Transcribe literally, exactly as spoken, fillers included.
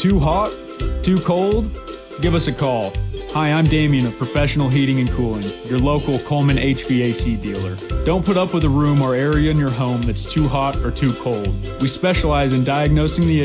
Too hot? Too cold? Give us a call. Hi, I'm Damien of Professional Heating and Cooling, your local Coleman H V A C dealer. Don't put up with a room or area in your home that's too hot or too cold. We specialize in diagnosing the